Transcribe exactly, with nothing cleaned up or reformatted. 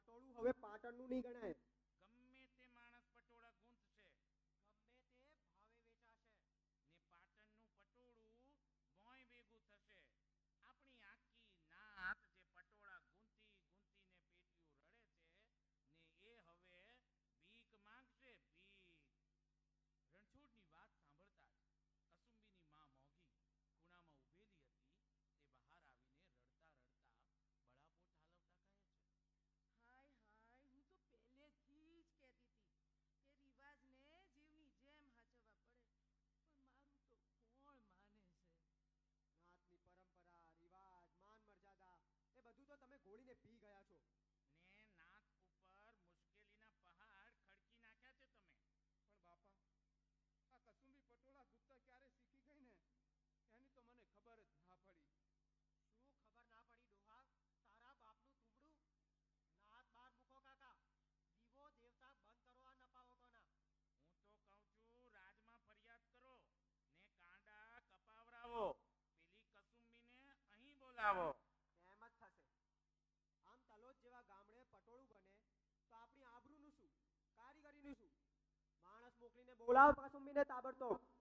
પટોળું હવે પાટણનું નહીં ગણાય. ગમે તે માણસ પટોળા ગૂંથશે, ગમે તે ભાવે વેચાશે, ને પાટણનું પટોળું ભોંય ભેગું થશે. આપણી આખી નાત જે પટોળા ગૂંથી ગૂંથીને પેટીયું રડે છે ને એ હવે ભીખ માંગશે, ભીખ. રણછોડની વાત સાંભળતા જ કસુંબીની માં મોગી ખૂણામાં ઊભેલી હતી તે બહાર આવીને રડતા રડતા બળાપો ઠાલવતા કહે છે, હાય હાય, હું તો પહેલેથી જ કહેતી હતી કે રિવાજને જીવની જેમ હાચવવા પડે, પણ મારું તો કોણ માને છે. નાતની પરંપરા, રિવાજ, માન મર્યાદા એ બધું તો તમે ઘોડીને પી ગયા છો. ને નાત ઉપર મુશ્કેલીના પહાડ ખડકી નાખ્યા છે તમે. પણ બાપા, આ કસુંબી પટોળા ગુપ્તા ક્યારે શીખી ગઈ ને એની તો મને ખબર જ ના પડી. શું ખબર ના પડી ડોહા? તારા બાપનું તુંબડું. નાત બાર મૂકો કાકા, દીવો દેવતા બંધ કરો આ નપાવટોના. હું તો કહું છું રાજમાં ફરિયાદ કરો ને કાંડા કપાવરાવો, પેલી કસુંબીને અહીં બોલાવો. એમ જ થશે. આમ તલોદ જેવા ગામડે પટોળું બને તો આપણી આબરૂનું શું, કારીગરીનું શું? માણસ મોકલીને બોલાવો કસુંબીને તાબડતોબ.